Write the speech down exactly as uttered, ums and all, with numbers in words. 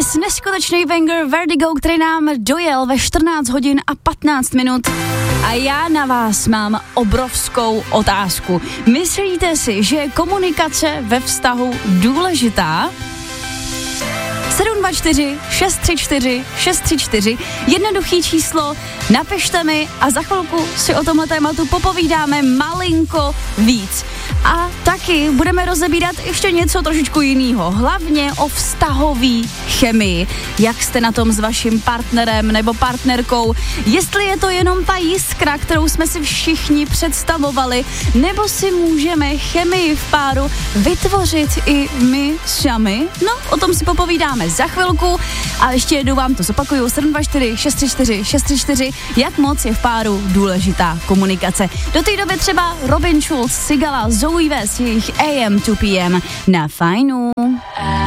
Beatles, neskutečný banger Vertigo, který nám dojel ve čtrnáct hodin a patnáct minut. A já na vás mám obrovskou otázku. Myslíte si, že je komunikace ve vztahu důležitá? sedm dva čtyři šest tři čtyři šest tři čtyři, jednoduchý číslo, napište mi a za chvilku si o tomhle tématu popovídáme malinko víc. A taky budeme rozebírat ještě něco trošičku jiného, hlavně o vztahové chemii. Jak jste na tom s vaším partnerem nebo partnerkou, jestli je to jenom ta jiskra, kterou jsme si všichni představovali, nebo si můžeme chemii v páru vytvořit i my sami. No, o tom si popovídáme za chvilku a ještě jednou vám to zopakuju, sedm dva čtyři šest tři čtyři šest tři čtyři, jak moc je v páru důležitá komunikace. Do té doby třeba Robin Schulz, Sigala, Zoe West, jejich A M two P M na Fajnu.